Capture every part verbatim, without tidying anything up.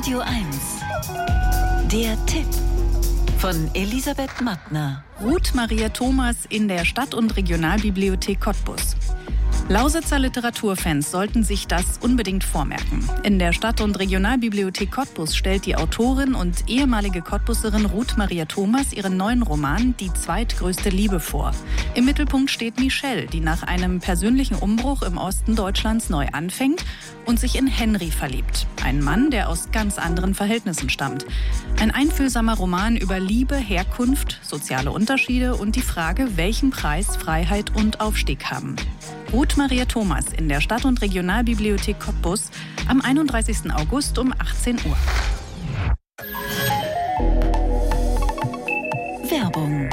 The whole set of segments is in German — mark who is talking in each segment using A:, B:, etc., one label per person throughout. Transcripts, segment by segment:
A: Radio eins. Der Tipp von Elisabeth Mattner.
B: Ruth Maria Thomas in der Stadt- und Regionalbibliothek Cottbus. Lausitzer Literaturfans sollten sich das unbedingt vormerken. In der Stadt- und Regionalbibliothek Cottbus stellt die Autorin und ehemalige Cottbuserin Ruth Maria Thomas ihren neuen Roman Die zweitgrößte Liebe vor. Im Mittelpunkt steht Michelle, die nach einem persönlichen Umbruch im Osten Deutschlands neu anfängt und sich in Henry verliebt. Ein Mann, der aus ganz anderen Verhältnissen stammt. Ein einfühlsamer Roman über Liebe, Herkunft, soziale Unterschiede und die Frage, welchen Preis Freiheit und Aufstieg haben. Ruth Maria Thomas in der Stadt- und Regionalbibliothek Cottbus am einunddreißigsten August um achtzehn Uhr.
A: Werbung.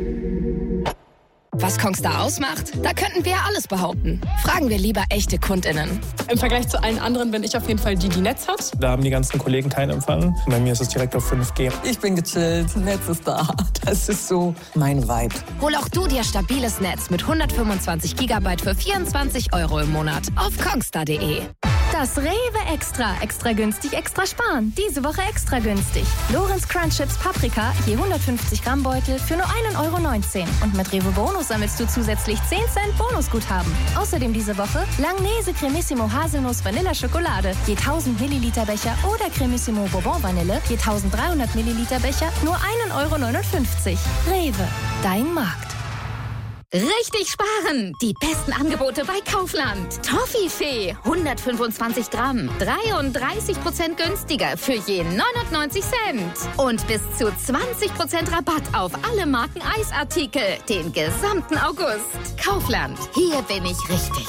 C: Was Kongstar ausmacht? Da könnten wir alles behaupten. Fragen wir lieber echte KundInnen.
D: Im Vergleich zu allen anderen bin ich auf jeden Fall die, die Netz hat.
E: Da haben die ganzen Kollegen keinen Empfang. Bei mir ist es direkt auf fünf G.
F: Ich bin gechillt, Netz ist da. Das ist so mein Vibe.
C: Hol auch du dir stabiles Netz mit hundertfünfundzwanzig Gigabyte für vierundzwanzig Euro im Monat auf kongstar punkt de.
G: Das Rewe Extra. Extra günstig, extra sparen. Diese Woche extra günstig. Lorenz Crunch Chips Paprika, je hundertfünfzig Gramm Beutel für nur ein Euro neunzehn. Und mit Rewe Bonus sammelst du zusätzlich zehn Cent Bonusguthaben. Außerdem diese Woche Langnese Cremissimo Haselnuss Vanilla Schokolade, je tausend Milliliter Becher oder Cremissimo Bourbon Vanille, je eintausenddreihundert Milliliter Becher, nur ein Euro neunundfünfzig. Rewe, dein Markt.
H: Richtig sparen! Die besten Angebote bei Kaufland. Toffifee, hundertfünfundzwanzig Gramm, dreiunddreißig Prozent günstiger für je neunundneunzig Cent. Und bis zu zwanzig Prozent Rabatt auf alle Marken Eisartikel den gesamten August. Kaufland, hier bin ich richtig.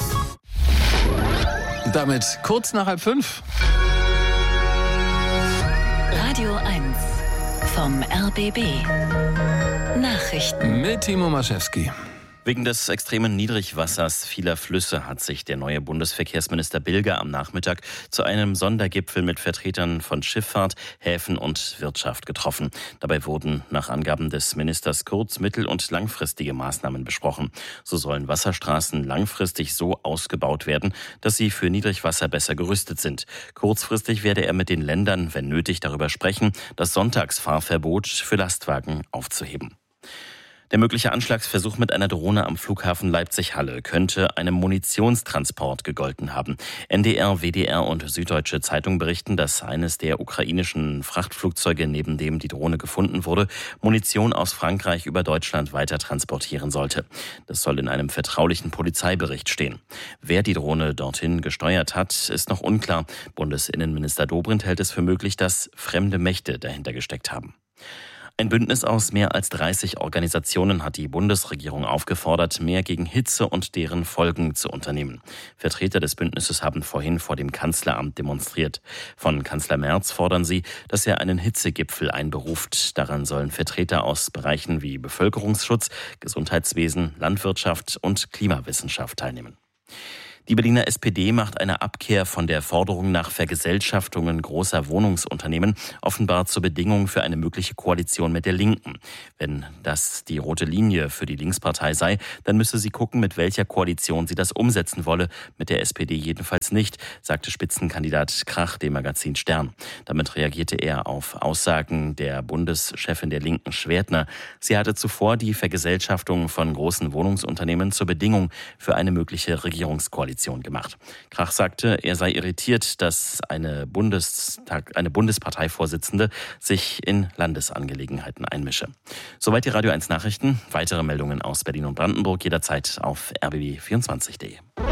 I: Damit kurz nach halb fünf.
A: Radio eins vom R B B. Nachrichten
I: mit Timo Maschewski.
J: Wegen des extremen Niedrigwassers vieler Flüsse hat sich der neue Bundesverkehrsminister Bilger am Nachmittag zu einem Sondergipfel mit Vertretern von Schifffahrt, Häfen und Wirtschaft getroffen. Dabei wurden nach Angaben des Ministers kurz-, mittel- und langfristige Maßnahmen besprochen. So sollen Wasserstraßen langfristig so ausgebaut werden, dass sie für Niedrigwasser besser gerüstet sind. Kurzfristig werde er mit den Ländern, wenn nötig, darüber sprechen, das Sonntagsfahrverbot für Lastwagen aufzuheben. Der mögliche Anschlagsversuch mit einer Drohne am Flughafen Leipzig-Halle könnte einem Munitionstransport gegolten haben. N D R, W D R und Süddeutsche Zeitung berichten, dass eines der ukrainischen Frachtflugzeuge, neben dem die Drohne gefunden wurde, Munition aus Frankreich über Deutschland weiter transportieren sollte. Das soll in einem vertraulichen Polizeibericht stehen. Wer die Drohne dorthin gesteuert hat, ist noch unklar. Bundesinnenminister Dobrindt hält es für möglich, dass fremde Mächte dahinter gesteckt haben. Ein Bündnis aus mehr als dreißig Organisationen hat die Bundesregierung aufgefordert, mehr gegen Hitze und deren Folgen zu unternehmen. Vertreter des Bündnisses haben vorhin vor dem Kanzleramt demonstriert. Von Kanzler Merz fordern sie, dass er einen Hitzegipfel einberuft. Daran sollen Vertreter aus Bereichen wie Bevölkerungsschutz, Gesundheitswesen, Landwirtschaft und Klimawissenschaft teilnehmen. Die Berliner S P D macht eine Abkehr von der Forderung nach Vergesellschaftungen großer Wohnungsunternehmen offenbar zur Bedingung für eine mögliche Koalition mit der Linken. Wenn das die rote Linie für die Linkspartei sei, dann müsse sie gucken, mit welcher Koalition sie das umsetzen wolle. Mit der S P D jedenfalls nicht, sagte Spitzenkandidat Krach dem Magazin Stern. Damit reagierte er auf Aussagen der Bundeschefin der Linken Schwertner. Sie hatte zuvor die Vergesellschaftung von großen Wohnungsunternehmen zur Bedingung für eine mögliche Regierungskoalition gemacht. Krach sagte, er sei irritiert, dass eine, Bundestag, eine Bundesparteivorsitzende sich in Landesangelegenheiten einmische. Soweit die Radio eins Nachrichten. Weitere Meldungen aus Berlin und Brandenburg jederzeit auf r b b vierundzwanzig punkt de.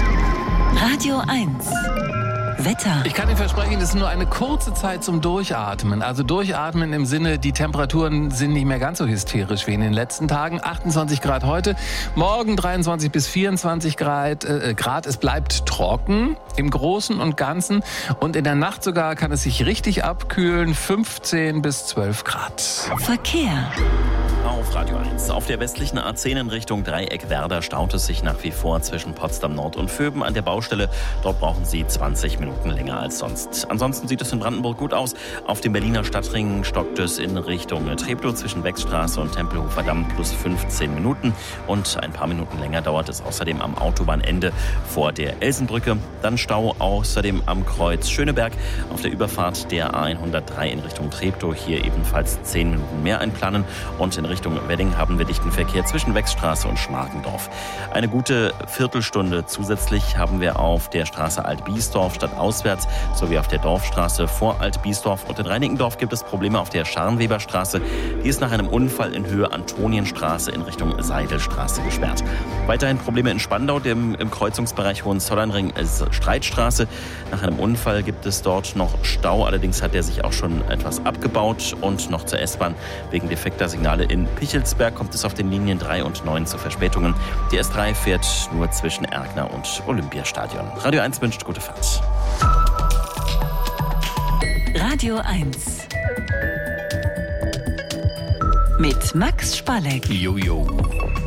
A: Radio eins. Wetter.
I: Ich kann Ihnen versprechen, das ist nur eine kurze Zeit zum Durchatmen. Also Durchatmen im Sinne, die Temperaturen sind nicht mehr ganz so hysterisch wie in den letzten Tagen. achtundzwanzig Grad heute, morgen dreiundzwanzig bis vierundzwanzig Grad. Äh, Grad. Es bleibt trocken im Großen und Ganzen. Und in der Nacht sogar kann es sich richtig abkühlen, fünfzehn bis zwölf Grad.
A: Verkehr.
J: Auf Radio eins. Auf der westlichen A zehn in Richtung Dreieck Werder staut es sich nach wie vor zwischen Potsdam Nord und Vöben an der Baustelle. Dort brauchen Sie zwanzig Minuten Minuten länger als sonst. Ansonsten sieht es in Brandenburg gut aus. Auf dem Berliner Stadtring stockt es in Richtung Treptow zwischen Wechstraße und Tempelhofer Damm plus fünfzehn Minuten. Und ein paar Minuten länger dauert es außerdem am Autobahnende vor der Elsenbrücke. Dann Stau außerdem am Kreuz Schöneberg auf der Überfahrt der A hundertdrei in Richtung Treptow. Hier ebenfalls zehn Minuten mehr einplanen. Und in Richtung Wedding haben wir dichten Verkehr zwischen Wechstraße und Schmargendorf. Eine gute Viertelstunde zusätzlich haben wir auf der Straße Alt-Biesdorf stadtauswärts sowie auf der Dorfstraße vor Alt-Biesdorf. Und in Reinickendorf gibt es Probleme auf der Scharnweberstraße. Die ist nach einem Unfall in Höhe Antonienstraße in Richtung Seidelstraße gesperrt. Weiterhin Probleme in Spandau, dem, im Kreuzungsbereich Hohenzollernring ist Streitstraße. Nach einem Unfall gibt es dort noch Stau. Allerdings hat der sich auch schon etwas abgebaut. Und noch zur S-Bahn. Wegen defekter Signale in Pichelsberg kommt es auf den Linien drei und neun zu Verspätungen. Die S drei fährt nur zwischen Erkner und Olympiastadion. Radio eins wünscht gute Fahrt.
A: Radio eins. Mit Max Spalleck.
I: Jojo.